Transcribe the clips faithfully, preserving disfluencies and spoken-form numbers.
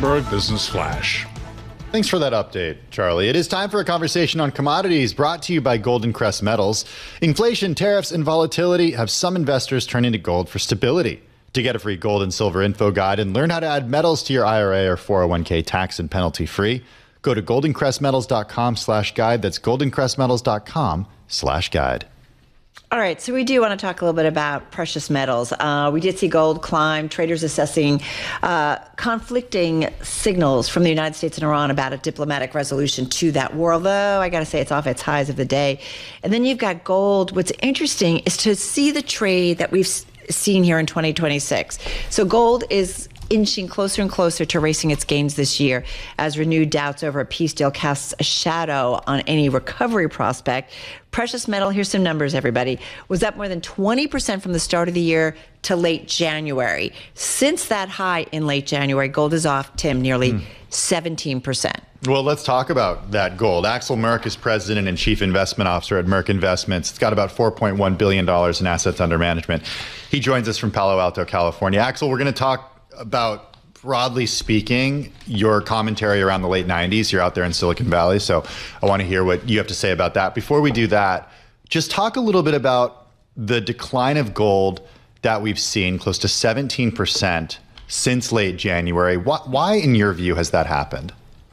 Bloomberg Business Flash. Thanks for that update, Charlie. It is time for a conversation on commodities brought to you by Golden Crest Metals. Inflation, tariffs, and volatility have some investors turning to gold for stability. To get a free gold and silver info guide and learn how to add metals to your I R A or four oh one k tax and penalty free, go to goldencrestmetals.com slash guide. That's goldencrestmetals.com slash guide. All right, so we do want to talk a little bit about precious metals. Uh, we did see gold climb, traders assessing uh, conflicting signals from the United States and Iran about a diplomatic resolution to that war, although I got to say it's off its highs of the day. And then you've got gold. What's interesting is to see the trade that we've seen here in twenty twenty-six. So gold is inching closer and closer to erasing its gains this year as renewed doubts over a peace deal casts a shadow on any recovery prospect. Precious metal, here's some numbers, everybody, was up more than twenty percent from the start of the year to late January. Since that high in late January, gold is off, Tim, nearly mm. seventeen percent. Well, let's talk about that gold. Axel Merk is president and chief investment officer at Merk Investments. It's got about four point one billion dollars in assets under management. He joins us from Palo Alto, California. Axel, we're going to talk about, broadly speaking, your commentary around the late nineties. You're out there in Silicon Valley, so I want to hear what you have to say about that. Before we do that, just talk a little bit about the decline of gold that we've seen, close to seventeen percent since late January. Why, why in your view, has that happened?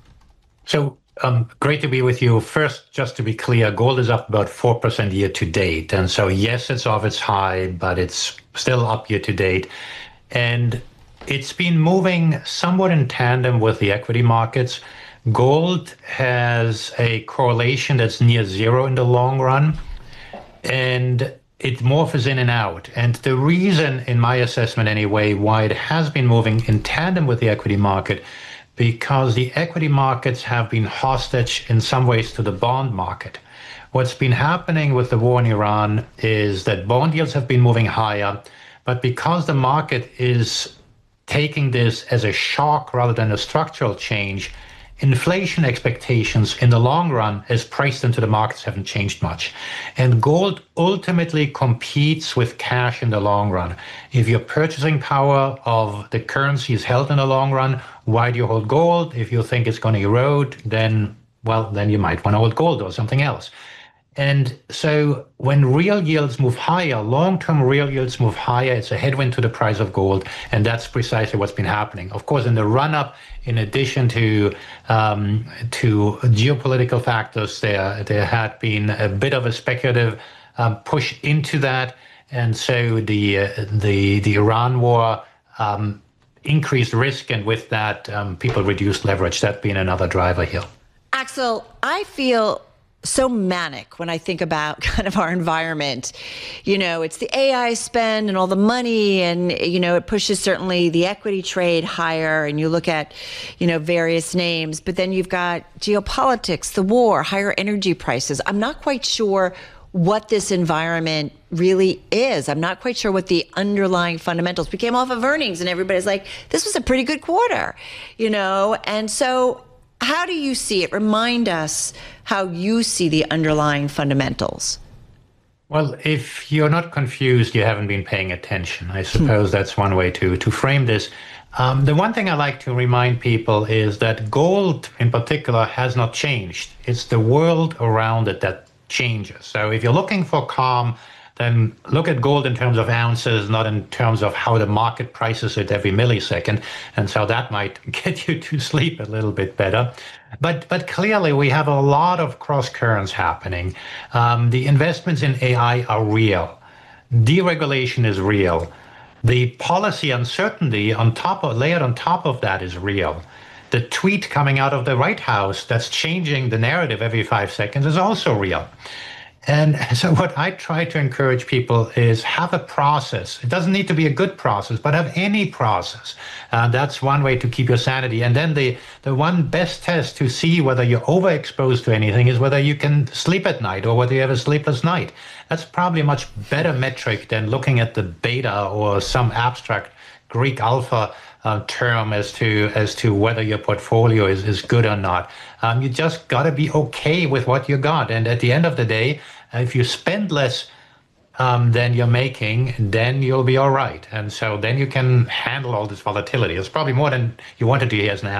So um, great to be with you. First, just to be clear, gold is up about four percent year to date. And so, yes, it's off its high, but it's still up year to date. And it's been moving somewhat in tandem with the equity markets. Gold has a correlation that's near zero in the long run, and it morphs in and out. And the reason, in my assessment anyway, why it has been moving in tandem with the equity market, because the equity markets have been hostage in some ways to the bond market. What's been happening with the war in Iran is that bond yields have been moving higher, but because the market is taking this as a shock rather than a structural change, inflation expectations in the long run as priced into the markets haven't changed much. And gold ultimately competes with cash in the long run. If your purchasing power of the currency is held in the long run, why do you hold gold? If you think it's going to erode, then, well, then you might want to hold gold or something else. And so when real yields move higher, long-term real yields move higher, it's a headwind to the price of gold, and that's precisely what's been happening. Of course, in the run-up, in addition to um, to geopolitical factors, there there had been a bit of a speculative um, push into that, and so the uh, the the Iran war um, increased risk, and with that, um, people reduced leverage. That's been another driver here. Axel, I feel so manic when I think about kind of our environment. You know, it's the A I spend and all the money, and, you know, it pushes certainly the equity trade higher, and you look at, you know, various names, but then you've got geopolitics, the war, higher energy prices. I'm not quite sure what this environment really is. I'm not quite sure what the underlying fundamentals. We came off of earnings and everybody's like, this was a pretty good quarter, you know? And so how do you see it? Remind us how you see the underlying fundamentals. Well, if you're not confused, you haven't been paying attention. I suppose that's one way to, to frame this. Um, the one thing I like to remind people is that gold in particular has not changed. It's the world around it that changes. So if you're looking for calm, then look at gold in terms of ounces, not in terms of how the market prices it every millisecond. And so that might get you to sleep a little bit better. But but clearly we have a lot of cross currents happening. Um, the investments in A I are real. Deregulation is real. The policy uncertainty on top of, layered on top of that is real. The tweet coming out of the White House that's changing the narrative every five seconds is also real. And so what I try to encourage people is have a process. It doesn't need to be a good process, but have any process. Uh, that's one way to keep your sanity. And then the, the one best test to see whether you're overexposed to anything is whether you can sleep at night or whether you have a sleepless night. That's probably a much better metric than looking at the beta or some abstract Greek alpha uh, term as to as to whether your portfolio is, is good or not. Um, you just got to be okay with what you got. And at the end of the day, if you spend less um, than you're making, then you'll be all right. And so then you can handle all this volatility. It's probably more than you wanted to hear now.